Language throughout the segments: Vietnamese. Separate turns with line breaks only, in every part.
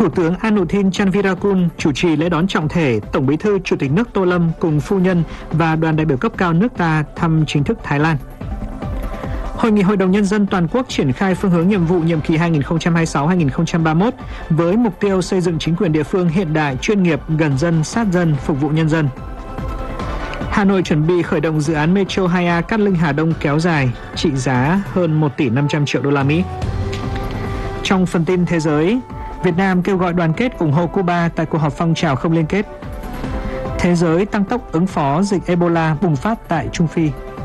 Thủ tướng Anutin Chanvirakul chủ trì lễ đón trọng thể Tổng Bí thư Chủ tịch nước Tô Lâm cùng phu nhân và đoàn đại biểu cấp cao nước ta thăm chính thức Thái Lan. Hội nghị Hội đồng Nhân dân toàn quốc triển khai phương hướng nhiệm vụ nhiệm kỳ 2026-2031 với mục tiêu xây dựng chính quyền địa phương hiện đại, chuyên nghiệp, gần dân, sát dân, phục vụ nhân dân. Hà Nội chuẩn bị khởi động dự án Metro 2A Cát Linh Hà Đông kéo dài, trị giá hơn 1 tỷ 500 triệu đô la Mỹ. Trong phần tin thế giới, Việt Nam kêu gọi đoàn kết ủng hộ Cuba tại cuộc họp phong trào không liên kết. Thế giới tăng tốc ứng phó dịch Ebola bùng phát tại Trung Phi.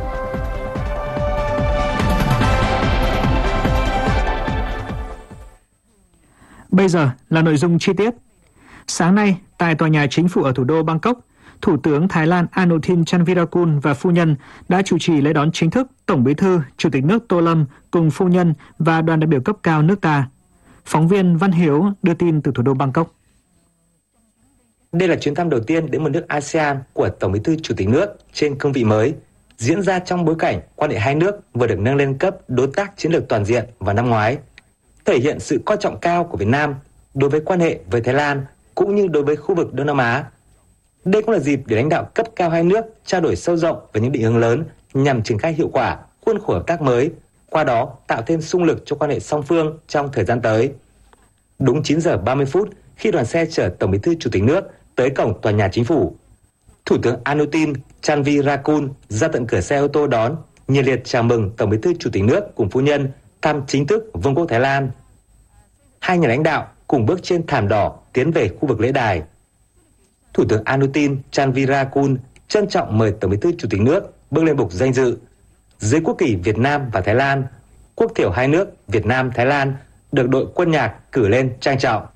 Bây giờ là nội dung chi tiết. Sáng nay, tại tòa nhà chính phủ ở thủ đô Bangkok, Thủ tướng Thái Lan Anutin Chanvirakul và phu nhân đã chủ trì lễ đón chính thức Tổng Bí thư Chủ tịch nước Tô Lâm cùng phu nhân và đoàn đại biểu cấp cao nước ta. Phóng viên Văn Hiếu đưa tin từ thủ đô Bangkok.
Đây là chuyến thăm đầu tiên đến một nước ASEAN của Tổng Bí thư Chủ tịch nước trên cương vị mới, diễn ra trong bối cảnh quan hệ hai nước vừa được nâng lên cấp đối tác chiến lược toàn diện vào năm ngoái, thể hiện sự coi trọng cao của Việt Nam đối với quan hệ với Thái Lan cũng như đối với khu vực Đông Nam Á. Đây cũng là dịp để lãnh đạo cấp cao hai nước trao đổi sâu rộng về những định hướng lớn nhằm triển khai hiệu quả khuôn khổ hợp tác mới, qua đó tạo thêm xung lực cho quan hệ song phương trong thời gian tới. Đúng 9 giờ 30 phút khi đoàn xe chở Tổng Bí thư Chủ tịch nước tới cổng tòa nhà chính phủ, Thủ tướng Anutin Chanvirakul ra tận cửa xe ô tô đón, nhiệt liệt chào mừng Tổng Bí thư Chủ tịch nước cùng phu nhân thăm chính thức Vương quốc Thái Lan. Hai nhà lãnh đạo cùng bước trên thảm đỏ tiến về khu vực lễ đài. Thủ tướng Anutin Chanvirakul trân trọng mời Tổng Bí thư Chủ tịch nước bước lên bục danh dự. Dưới quốc kỳ Việt Nam và Thái Lan, quốc thiểu hai nước Việt Nam Thái Lan được đội quân nhạc cử lên trang trọng.